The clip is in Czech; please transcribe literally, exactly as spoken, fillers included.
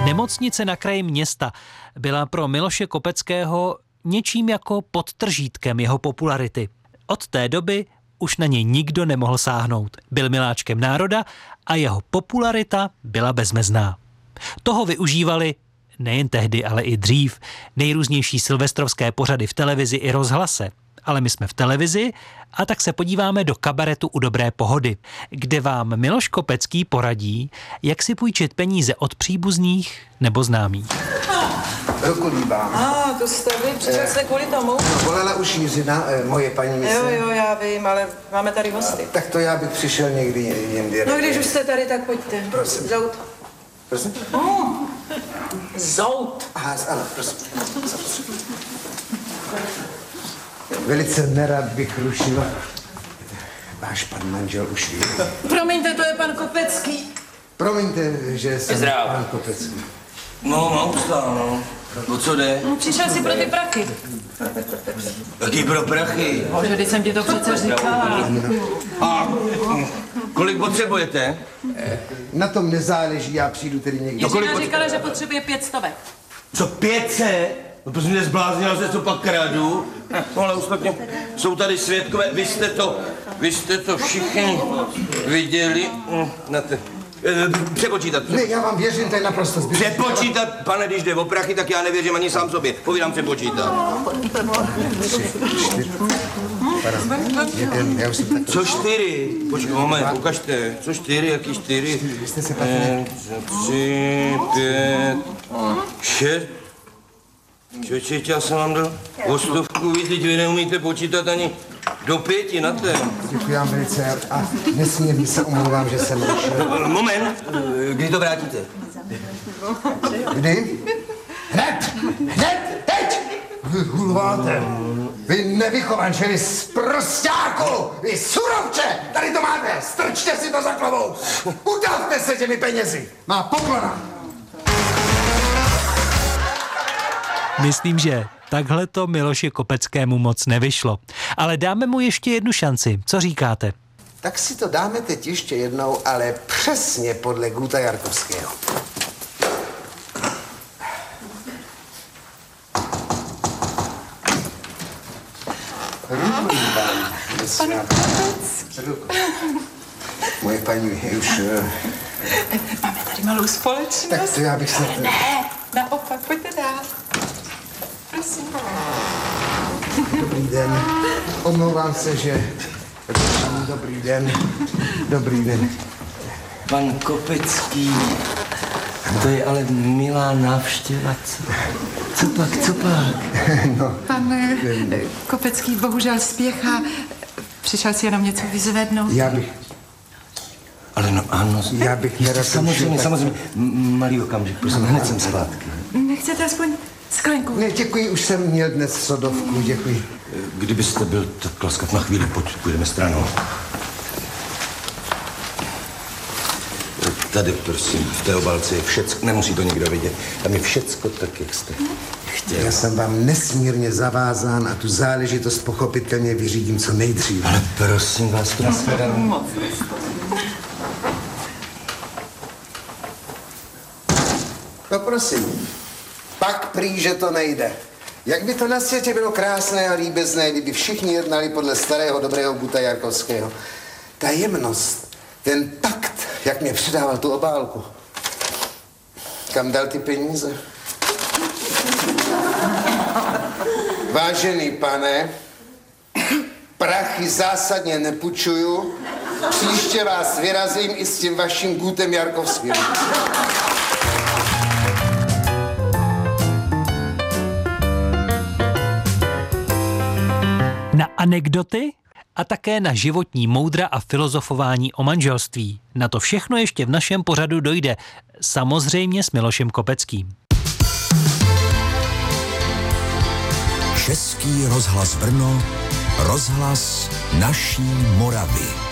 Nemocnice na kraji města byla pro Miloše Kopeckého něčím jako podtržítkem jeho popularity. Od té doby už na něj nikdo nemohl sáhnout. Byl miláčkem národa a jeho popularita byla bezmezná. Toho využívali nejen tehdy, ale i dřív nejrůznější silvestrovské pořady v televizi i rozhlase. Ale my jsme v televizi a tak se podíváme do kabaretu U dobré pohody, kde vám Miloš Kopecký poradí, jak si půjčit peníze od příbuzných nebo známých. Ruku líbám. A, ah, to jste vy, přišel jste kvůli tomu? No, bolela už Jiřina, eh, moje paní myslím. Jo, jo, já vím, ale máme tady hosty. Tak to já bych přišel někdy jindy. No, když už jste tady, tak pojďte. Prosím. Zout. Prosím? Oh. Zout. Aha, ano, prosím. Velice nerad bych rušil. Váš pan manžel už ví. Promiňte, to je pan Kopecký. Promiňte, že jsem Zdravo. pan Kopecký. No, mám ustál, no. O co jde? No, přišel si pro ty prachy. Jaký pro prachy? Bože, teď jsem ti to přece říkala. A kolik potřebujete? Na tom nezáleží, já přijdu tedy někdy. Jiřina říkala, že potřebuje pět stovek. Co, pět set? No to jsi mě zbláznila, že co pak kradu? No ale ostatně jsou tady svědkové, vy jste to, vy jste to všichni viděli. Na te... Přepočítat. Ne, já vám věřím, to je naprosto zbytečné. Přepočítat, pane, když jde o prachy, tak já nevěřím ani sám sobě. Povídám přepočítat. Tři, čtyři. Jeden, já už jsem tak... Co čtyři? Počkej, moment, ukažte. Co čtyři, jaký čtyři? Vy jste se patrně... Tři, pět, šest. Čeče, já jsem vám dal o stovku víc, teď vy neumíte počítat ani do pěti na ten. Děkuji vám velice a nesmírně se omlouvám, že jsem rušil. Moment, kdy to vrátíte? Kdy? Hned! Hned! Teď! Vy hulváte! Vy nevychovanče, z prostáku! Vy surovče! Tady to máte! Strčte si to za klavou! Utávte se těmi penězi! Má poklona! Myslím, že takhle to Miloši Kopeckému moc nevyšlo. Ale dáme mu ještě jednu šanci. Co říkáte? Tak si to dáme teď ještě jednou, ale přesně podle Guta Jarkovského. Ruku líbám. Pane Kopecký. Moje paní je už... Máme tady malou společnost. Tak to já bych se... Ne, naopak, pojďte dál. Prosím. Dobrý den. Omlouvám se, že... Dobrý den. Dobrý den. Pan Kopecký, to je ale milá návštěva. Co, co pak, co pak? No. Pan eh, Kopecký bohužel spěchá. Přišel si jenom něco vyzvednout. Já bych... Ale no ano, Já bych nerad... samozřejmě, tak... samozřejmě. M- malý okamžik, prosím, hned jsem zpátky. Nechcete aspoň sklenku? Ne, děkuji, už jsem měl dnes sodovku, děkuji. Kdybyste byl tak laskav na chvíli, pojď, půjdeme stranou. Tady, prosím, v té obálce je všecko, nemusí to nikdo vidět. Tam je všecko tak, jak jste chtěl. Já jsem vám nesmírně zavázán a tu záležitost pochopitelně vyřídím co nejdříve. Ale prosím vás, to nashledanou. No prosím, pak prý, že to nejde. Jak by to na světě bylo krásné a líbezné, kdyby všichni jednali podle starého dobrého Guta Jarkovského. Ta jemnost, ten takt, jak mě předával tu obálku. Kam dal ty peníze? Vážený pane, prachy zásadně nepůjčuju. Příště vás vyrazím i s tím vaším Gutem Jarkovským. Na anekdoty a také na životní moudra a filozofování o manželství. Na to všechno ještě v našem pořadu dojde. Samozřejmě s Milošem Kopeckým. Český rozhlas Brno, rozhlas naší Moravy.